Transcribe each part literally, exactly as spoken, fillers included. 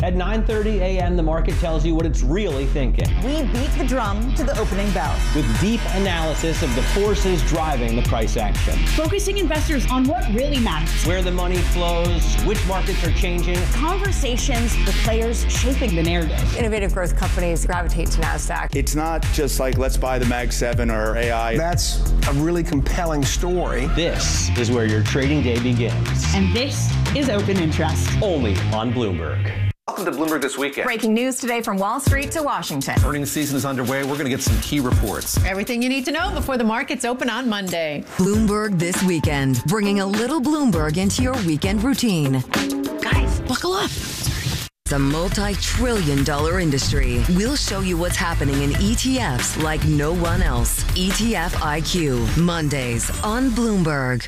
At nine thirty a m, the market tells you what it's really thinking. We beat the drum to the opening bell. With deep analysis of the forces driving the price action. Focusing investors on what really matters. Where the money flows, which markets are changing. Conversations with players shaping the narrative. Innovative growth companies gravitate to NASDAQ. It's not just like, let's buy the Mag seven or A I. That's a really compelling story. This is where your trading day begins. And this is Open Interest. Only on Bloomberg. Welcome to Bloomberg This Weekend. Breaking news today from Wall Street to Washington. Earnings season is underway. We're going to get some key reports. Everything you need to know before the markets open on Monday. Bloomberg This Weekend, bringing a little Bloomberg into your weekend routine. Guys, buckle up. It's a multi-trillion dollar industry. We'll show you what's happening in E T Fs like no one else. E T F I Q, Mondays on Bloomberg.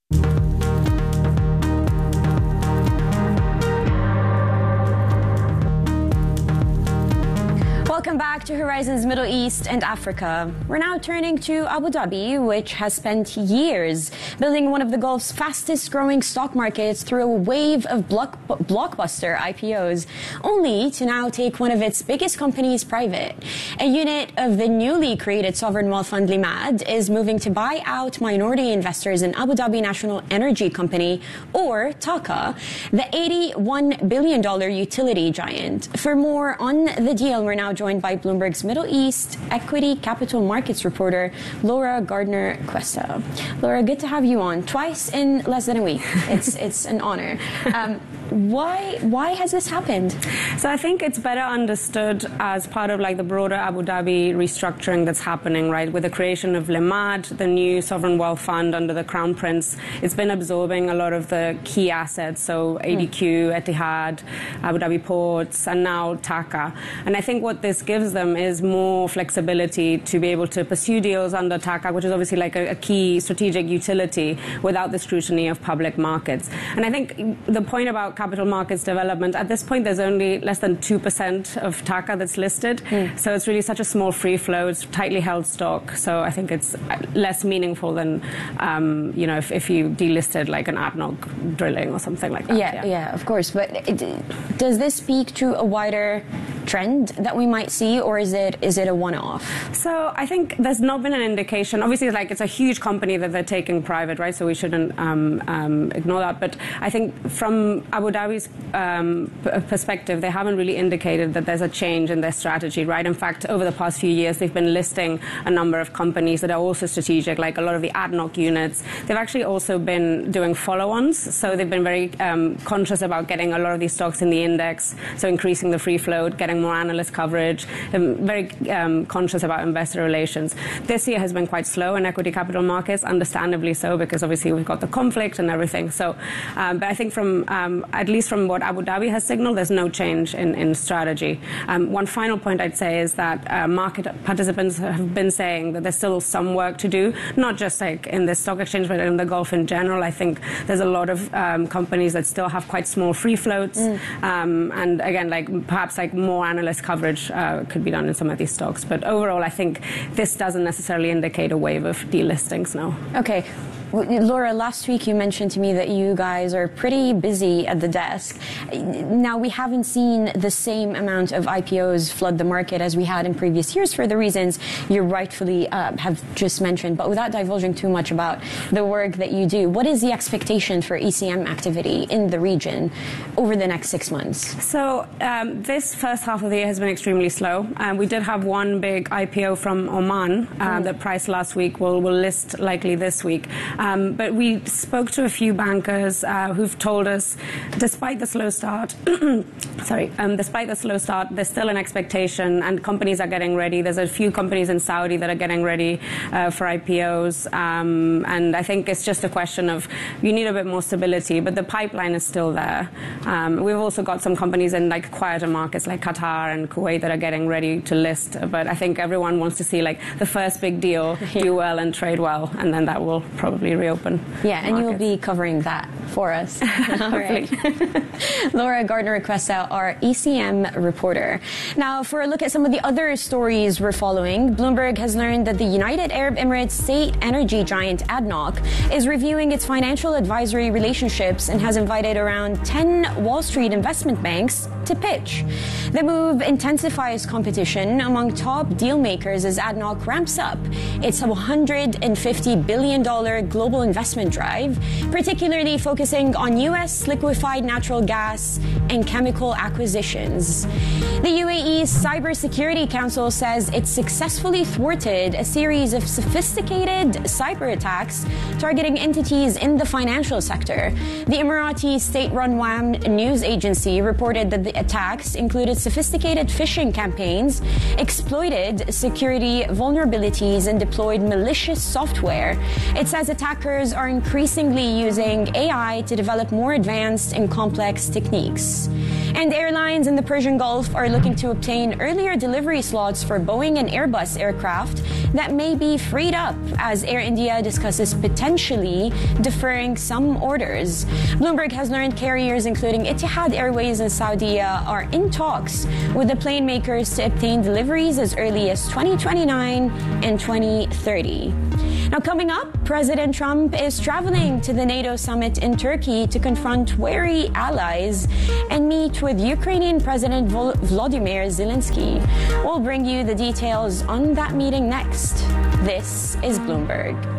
Welcome back to Horizons Middle East and Africa. We're now turning to Abu Dhabi, which has spent years building one of the Gulf's fastest growing stock markets through a wave of block, blockbuster I P Os, only to now take one of its biggest companies private. A unit of the newly created sovereign wealth fund Limad is moving to buy out minority investors in Abu Dhabi National Energy Company, or TAQA, the eighty-one billion dollars utility giant. For more on the deal, we're now joined by Bloomberg's Middle East Equity Capital Markets reporter, Laura Gardner-Cuesta. Laura, good to have you on. Twice in less than a week. It's it's an honor. Um, why why has this happened? So I think it's better understood as part of like the broader Abu Dhabi restructuring that's happening, right? With the creation of Limad, the new sovereign wealth fund under the Crown Prince, it's been absorbing a lot of the key assets. So A D Q, mm. Etihad, Abu Dhabi Ports, and now TAQA. And I think what this gives them is more flexibility to be able to pursue deals under TAQA, which is obviously like a, a key strategic utility without the scrutiny of public markets. And I think the point about capital markets development, at this point, there's only less than two percent of TAQA that's listed. Mm. So it's really such a small free flow. It's tightly held stock. So I think it's less meaningful than, um, you know, if, if you delisted like an A D N O C drilling or something like that. Yeah, yeah, yeah of course. But it, does this speak to a wider trend that we might see, or is it is it a one-off? So I think there's not been an indication. Obviously, like it's a huge company that they're taking private, right? So we shouldn't um, um, ignore that. But I think from Abu Dhabi's um, perspective, they haven't really indicated that there's a change in their strategy, right? In fact, over the past few years, they've been listing a number of companies that are also strategic, like a lot of the A D N O C units. They've actually also been doing follow-ons. So they've been very um, conscious about getting a lot of these stocks in the index, so increasing the free float, getting more analyst coverage, and very um, conscious about investor relations. This year has been quite slow in equity capital markets, understandably so, because obviously we've got the conflict and everything. So, um, but I think from, um, at least from what Abu Dhabi has signaled, there's no change in, in strategy. Um, one final point I'd say is that uh, market participants have been saying that there's still some work to do, not just like in the stock exchange, but in the Gulf in general. I think there's a lot of um, companies that still have quite small free floats. Mm. Um, and again, like perhaps like more analyst coverage uh, could be done in some of these stocks. But overall, I think this doesn't necessarily indicate a wave of delistings now. Okay. Laura, last week you mentioned to me that you guys are pretty busy at the desk. Now, we haven't seen the same amount of I P Os flood the market as we had in previous years for the reasons you rightfully uh, have just mentioned. But without divulging too much about the work that you do, what is the expectation for E C M activity in the region over the next six months? So um, this first half of the year has been extremely slow. Um, we did have one big I P O from Oman uh, mm. that priced last week. We'll, we'll list likely this week. Um, but we spoke to a few bankers uh, who've told us, despite the slow start, sorry, um, despite the slow start, there's still an expectation, and companies are getting ready. There's a few companies in Saudi that are getting ready uh, for I P Os, um, and I think it's just a question of you need a bit more stability, but the pipeline is still there. Um, we've also got some companies in like quieter markets like Qatar and Kuwait that are getting ready to list, but I think everyone wants to see like the first big deal yeah. do well and trade well, and then that will probably reopen. Yeah, and you'll be covering that for us. All right. Laura Gardner-Cressa, our E C M reporter. Now, for a look at some of the other stories we're following, Bloomberg has learned that the United Arab Emirates state energy giant A D N O C is reviewing its financial advisory relationships and has invited around ten Wall Street investment banks to pitch. The move intensifies competition among top deal makers as A D N O C ramps up its one hundred fifty billion dollars global investment drive, particularly focusing on U S liquefied natural gas and chemical acquisitions. The U A E's Cybersecurity Council says it successfully thwarted a series of sophisticated cyber attacks targeting entities in the financial sector. The Emirati state-run W A M news agency reported that the attacks included sophisticated phishing campaigns, exploited security vulnerabilities, and deployed malicious software. It says attackers are increasingly using A I to develop more advanced and complex techniques. And airlines in the Persian Gulf are looking to obtain earlier delivery slots for Boeing and Airbus aircraft that may be freed up as Air India discusses potentially deferring some orders. Bloomberg has learned carriers including Etihad Airways and Saudia are in talks with the plane makers to obtain deliveries as early as twenty twenty-nine and twenty thirty. Now, coming up, President Trump is traveling to the NATO summit in Turkey to confront wary allies and meet with Ukrainian President Vol- Volodymyr Zelensky. We'll bring you the details on that meeting next. This is Bloomberg.